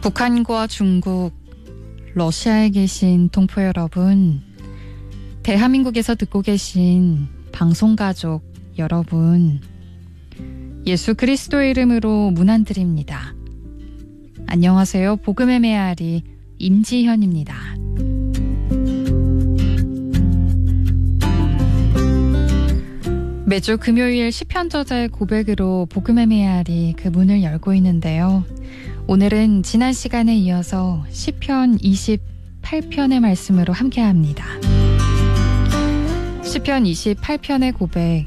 북한과 중국, 러시아에 계신 동포 여러분, 대한민국에서 듣고 계신 방송가족 여러분, 예수 그리스도의 이름으로 문안드립니다. 안녕하세요. 복음의 메아리 임지현입니다. 매주 금요일 시편 저자의 고백으로 복음의 메아리 그 문을 열고 있는데요. 오늘은 지난 시간에 이어서 시편 28편의 말씀으로 함께합니다. 시편 28편의 고백.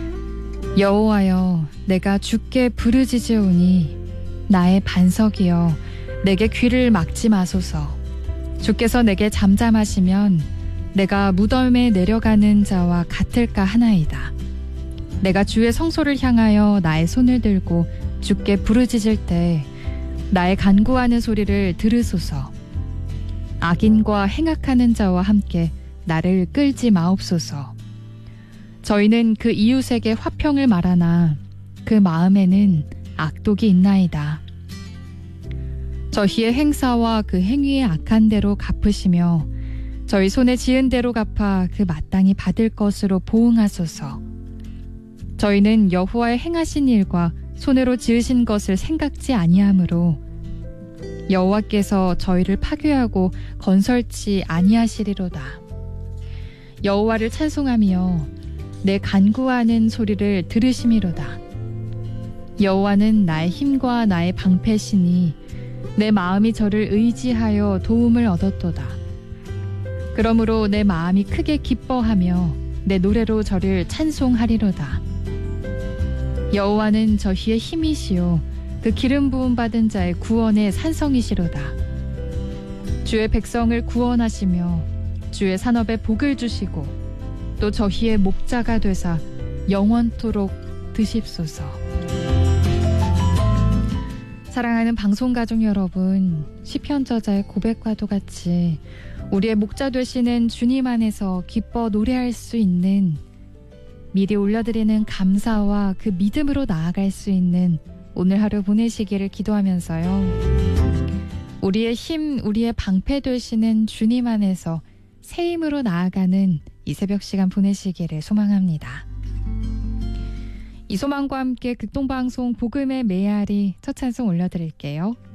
여호와여, 내가 주께 부르짖으오니 나의 반석이여, 내게 귀를 막지 마소서. 주께서 내게 잠잠하시면 내가 무덤에 내려가는 자와 같을까 하나이다. 내가 주의 성소를 향하여 나의 손을 들고 주께 부르짖을 때 나의 간구하는 소리를 들으소서. 악인과 행악하는 자와 함께 나를 끌지 마옵소서. 저희는 그 이웃에게 화평을 말하나 그 마음에는 악독이 있나이다. 저희의 행사와 그 행위의 악한 대로 갚으시며 저희 손에 지은 대로 갚아 그 마땅히 받을 것으로 보응하소서. 저희는 여호와의 행하신 일과 손으로 지으신 것을 생각지 아니하므로 여호와께서 저희를 파괴하고 건설치 아니하시리로다. 여호와를 찬송하며 내 간구하는 소리를 들으심이로다. 여호와는 나의 힘과 나의 방패시니 내 마음이 저를 의지하여 도움을 얻었도다. 그러므로 내 마음이 크게 기뻐하며 내 노래로 저를 찬송하리로다. 여호와는 저희의 힘이시요 그 기름 부음 받은 자의 구원의 산성이시로다. 주의 백성을 구원하시며 주의 산업에 복을 주시고 또 저희의 목자가 되사 영원토록 드십소서. 사랑하는 방송가족 여러분, 시편 저자의 고백과도 같이 우리의 목자 되시는 주님 안에서 기뻐 노래할 수 있는, 미리 올려드리는 감사와 그 믿음으로 나아갈 수 있는 오늘 하루 보내시기를 기도하면서요. 우리의 힘, 우리의 방패 되시는 주님 안에서 새 힘으로 나아가는 이 새벽 시간 보내시기를 소망합니다. 이 소망과 함께 극동방송 복음의 메아리 첫 찬송 올려드릴게요.